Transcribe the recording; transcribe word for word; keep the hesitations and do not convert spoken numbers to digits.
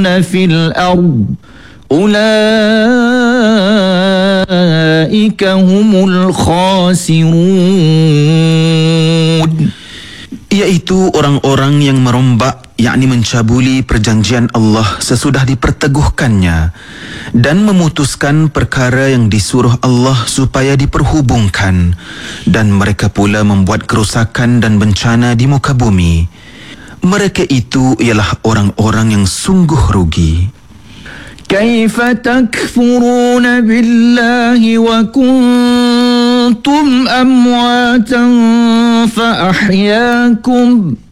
في الأرض أولئك هم الخاسرون, iaitu orang-orang yang merombak, yakni mencabuli perjanjian Allah sesudah diperteguhkannya dan memutuskan perkara yang disuruh Allah supaya diperhubungkan, dan mereka pula membuat kerusakan dan bencana di muka bumi. Mereka itu ialah orang-orang yang sungguh rugi. كيف تكفرون بالله وكنتم أمواتا فأحياكم